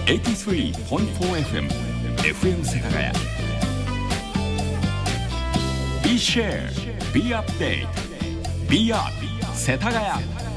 83.4 FM 世田谷 Be Share Be Update Be Up 世田谷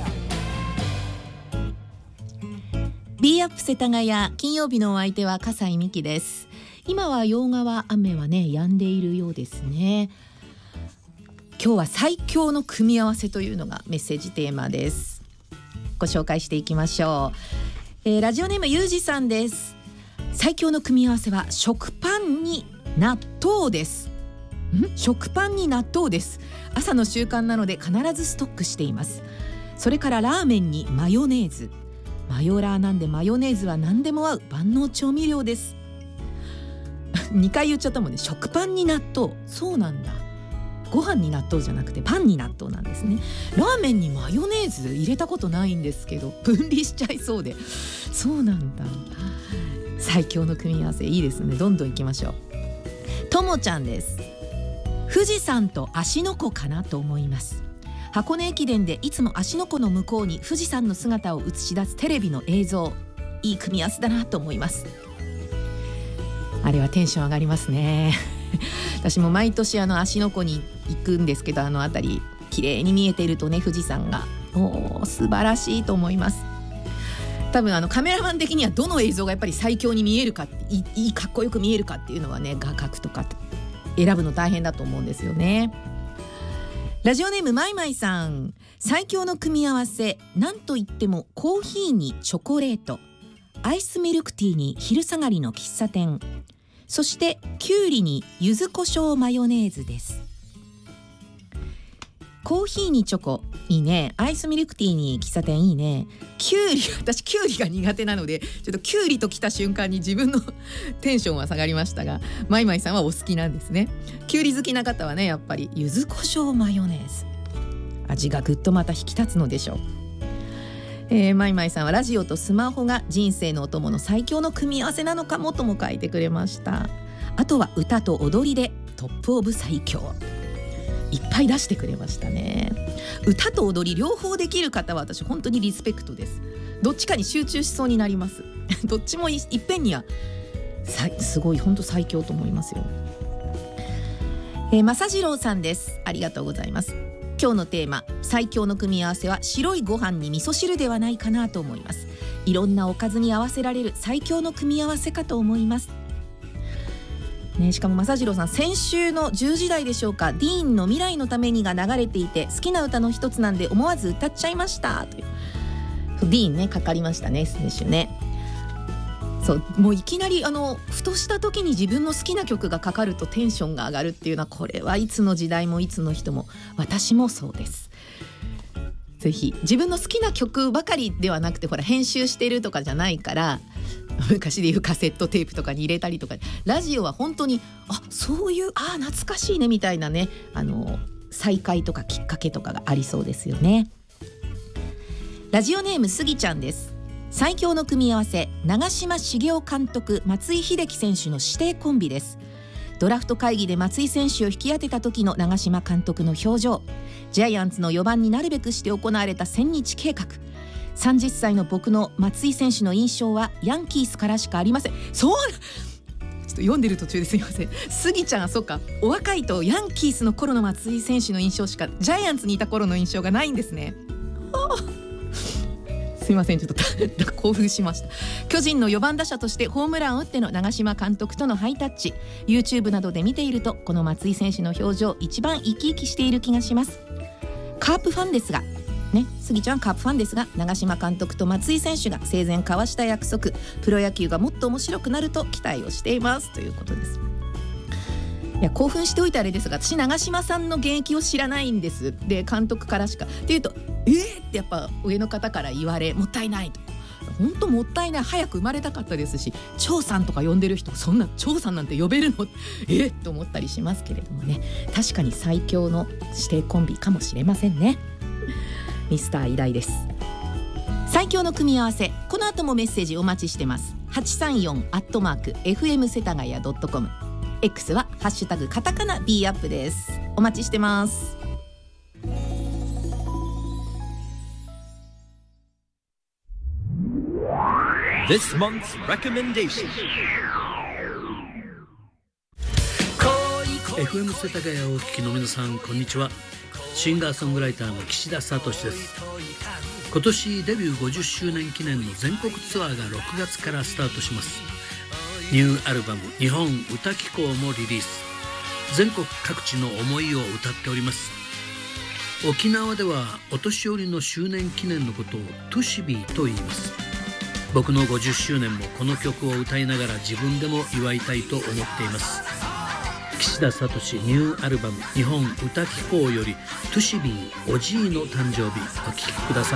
Be Up 世田谷、金曜日のお相手は笠井美希です。今は洋川雨はね止んでいるようですね。今日は最強の組み合わせというのがメッセージテーマです。ご紹介していきましょう。ラジオネームゆうじさんです。最強の組み合わせは食パンに納豆です。食パンに納豆です。朝の習慣なので必ずストックしています。それからラーメンにマヨネーズ、マヨラーなんでマヨネーズは何でも合う万能調味料です2回言っちゃったもんね。食パンに納豆、そうなんだ。ご飯に納豆じゃなくてパンに納豆なんですね。ラーメンにマヨネーズ入れたことないんですけど分離しちゃいそうで、そうなんだ。最強の組み合わせいいですね。どんどん行きましょう。ともちゃんです。富士山と芦ノ湖かなと思います。箱根駅伝でいつも芦ノ湖の向こうに富士山の姿を映し出すテレビの映像、いい組み合わせだなと思います。あれはテンション上がりますね私も毎年芦ノ湖に行くんですけど、あの辺り綺麗に見えているとね、富士山が素晴らしいと思います。多分カメラマン的にはどの映像がやっぱり最強に見えるか、いいかっこよく見えるかっていうのはね、画角とか選ぶの大変だと思うんですよね。ラジオネームまいまいさん、最強の組み合わせ、なんといってもコーヒーにチョコレート、アイスミルクティーに昼下がりの喫茶店、そしてきゅうりに柚子胡椒マヨネーズです。コーヒーにチョコいいね、アイスミルクティーに喫茶店いいね。きゅうり、私きゅうりが苦手なのでちょっときゅうりと来た瞬間に自分のテンションは下がりましたが、まいまいさんはお好きなんですね。きゅうり好きな方はね、やっぱり柚子胡椒マヨネーズ、味がぐっとまた引き立つのでしょう。まいまいさんはラジオとスマホが人生のお供の最強の組み合わせなのかもとも書いてくれました。あとは歌と踊りでトップオブ最強、いっぱい出してくれましたね。歌と踊り両方できる方は私本当にリスペクトです。どっちかに集中しそうになりますどっちもいっぺんにはすごい本当最強と思いますよ。正次郎さんです。ありがとうございます。今日のテーマ、最強の組み合わせは白いご飯に味噌汁ではないかなと思います。いろんなおかずに合わせられる最強の組み合わせかと思います、しかも正次郎さん、先週の10時台でしょうか、ディーンの未来のためにが流れていて好きな歌の一つなんで思わず歌っちゃいましたという。ディーンね、かかりましたね、先週ね。そう、もういきなりふとした時に自分の好きな曲がかかるとテンションが上がるっていうのは、これはいつの時代もいつの人も、私もそうです。ぜひ自分の好きな曲ばかりではなくて、ほら編集してるとかじゃないから、昔でいうカセットテープとかに入れたりとか、ラジオは本当にそういう懐かしいねみたいなね、再会とかきっかけとかがありそうですよね。ラジオネームすぎちゃんです。最強の組み合わせ、長嶋茂雄監督、松井秀喜選手の師弟コンビです。ドラフト会議で松井選手を引き当てた時の長嶋監督の表情、ジャイアンツの4番になるべくして行われた1000日計画、30歳の僕の松井選手の印象はヤンキースからしかありません。そう、ちょっと読んでる途中ですいません。スギちゃんはそうか、お若いとヤンキースの頃の松井選手の印象しか、ジャイアンツにいた頃の印象がないんですね。すいません、ちょっと興奮しました。巨人の4番打者としてホームランを打っての長嶋監督とのハイタッチ、 YouTube などで見ているとこの松井選手の表情一番生き生きしている気がします。カープファンですがね、スギちゃんカープファンですが、長嶋監督と松井選手が生前交わした約束、プロ野球がもっと面白くなると期待をしていますということです。いや、興奮しておいてあれですが、私長嶋さんの現役を知らないんです。で、監督からしかっていうとってやっぱ上の方から言われ、もったいないと、本当もったいない、早く生まれたかったですし、長さんとか呼んでる人、そんな長さんなんて呼べるのと思ったりしますけれどもね、確かに最強の指定コンビかもしれませんね。ミスター偉大です。最強の組み合わせ、この後もメッセージお待ちしてます。834@fm 世田谷.com、 X はハッシュタグカタカナ B アップです。お待ちしてます。 This month's recommendation. FM 世田谷をお聞きの皆さん、こんにちは。シンガーソングライターの岸田聡です。今年デビュー50周年記念の全国ツアーが6月からスタートします。ニューアルバム日本歌機構もリリース。全国各地の思いを歌っております。沖縄ではお年寄りの周年記念のことをトゥシビーと言います。僕の50周年もこの曲を歌いながら自分でも祝いたいと思っています。岸田聡ニューアルバム日本歌機構よりトゥシビーおじいの誕生日、お聴きください。